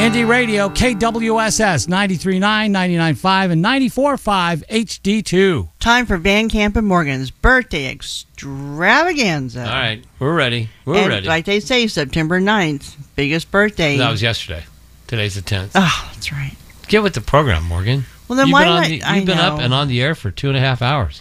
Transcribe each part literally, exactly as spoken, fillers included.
Indie Radio, K W S S, ninety-three point nine, ninety-nine point five, and ninety-four point five H D two. Time for Van Camp and Morgan's birthday extravaganza. All right, we're ready. We're and ready. like they say, September ninth, biggest birthday. That was yesterday. Today's the tenth. Oh, that's right. Get with the program, Morgan. Well, then you've why been on not? the, You've I been know. up and on the air for two and a half hours.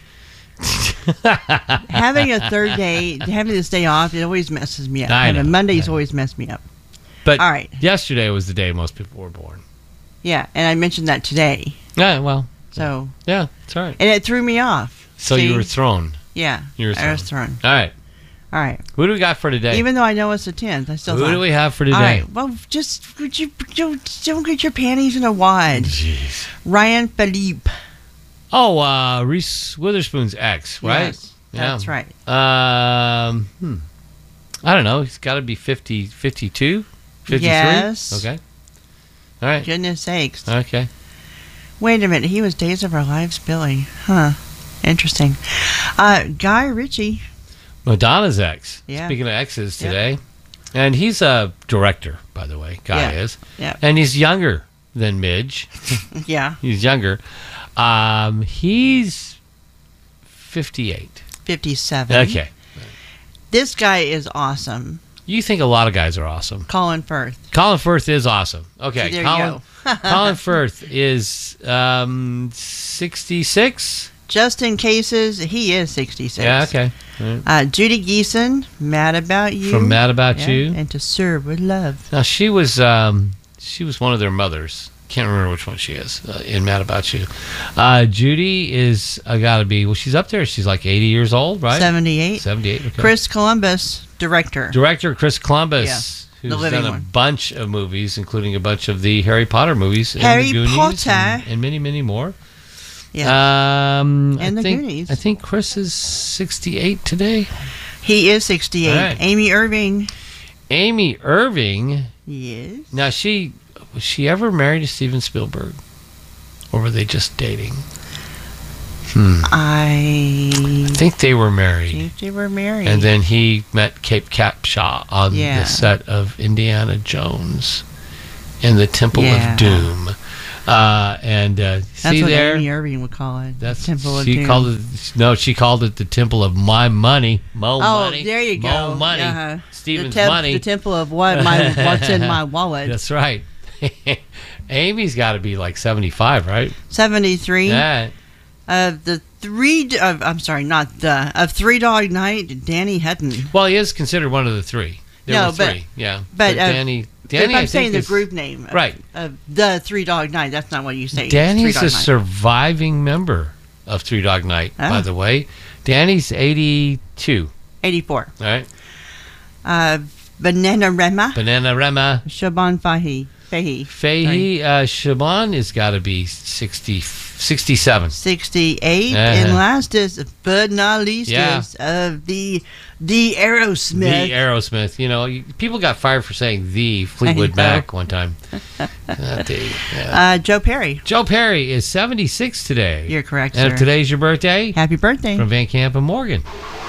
Having a third day, having this day off, it always messes me up. I know, Having Mondays I know. always mess me up. But All right. yesterday was the day most people were born. Yeah, and I mentioned that today. Yeah, well. So. Yeah, it's all right. And it threw me off. So See? you were thrown. Yeah, You were I was thrown. All right. All right. Who do we got for today? Even though I know it's the tenth, I still Who thought. do we have for today? All right. Well, just would you don't, don't get your panties in a wad. Jeez. Ryan Philippe. Oh, uh, Reese Witherspoon's ex, right? Yes, that's right. Um, hmm. I don't know. He's got to be fifty, fifty-two, fifty-three? Yes. Okay. All right. Goodness sakes. Okay. Wait a minute. He was Days of Our Lives Billy. Huh. Interesting. Uh, Guy Ritchie. Madonna's ex. Yeah. Speaking of exes Yep. today. And he's a director, by the way. Guy Yeah. is. Yeah. And he's younger than Midge. Yeah. He's younger. Um, he's fifty-eight. fifty-seven. Okay. This guy is awesome. You think a lot of guys are awesome. Colin Firth. Colin Firth is awesome. Okay. So there Colin, you go. Colin Firth is um, sixty-six. Just in cases, he is sixty-six. Yeah, okay. All right. Uh, Judy Geeson, Mad About You. From Mad About Yeah, You. And To Serve with Love. Now, she was um, she was one of their mothers. Can't remember which one she is uh, in Mad About You. Uh, Judy is uh, got to be, well, she's up there. She's like eighty years old, right? seventy-eight. seventy-eight, okay. Chris Columbus, director. Director Chris Columbus, Yeah, who's the living done a one. bunch of movies, including a bunch of the Harry Potter movies. and Harry the Goonies Potter. And, and many, many more. Yeah. Um, And I the think, Goonies. I think Chris is sixty-eight today. He is sixty-eight. All right. Amy Irving. Amy Irving. Yes. Now, she was she ever married to Steven Spielberg? Or were they just dating? Hmm. I I think they were married. think they were married. And then he met Kate Capshaw on Yeah. the set of Indiana Jones in the Temple Yeah. of Doom. Uh, and uh, That's see what there? Amy Irving would call it. That's Temple of she Doom. called it. No, she called it the Temple of my money. Mo Oh, money. there you go. Mo money. Uh-huh. Steven's the temp- money. The temple of what? My what's in my wallet? That's right. Amy's got to be like seventy-five, right? Seventy-three. Yeah. Of the three. Of, I'm sorry, not the of Three Dog Night. Danny Hutton. Well, he is considered one of the three. There No, were but- three. Yeah. but, uh, Danny. If Danny, I'm I saying think the is- group name. Of, Right. Of the Three Dog Night. That's not what you say. It's Danny's Three a Dog Night. surviving member of Three Dog Night, Oh. by the way. Danny's eighty-two. eighty-four. All right. Uh, Banana Rema. Banana Rema. Shaban Fahi. Fahi. Fahy uh, Shaban has got to be sixty, sixty-seven. sixty-eight. Uh-huh. And last is, but not least, Yeah. is of the the Aerosmith. The Aerosmith. You know, you, people got fired for saying the Fleetwood I know. Mac one time. Not the, yeah. uh, Joe Perry. Joe Perry is seventy-six today. You're correct, And sir. if today's your birthday, Happy birthday. from Van Camp and Morgan.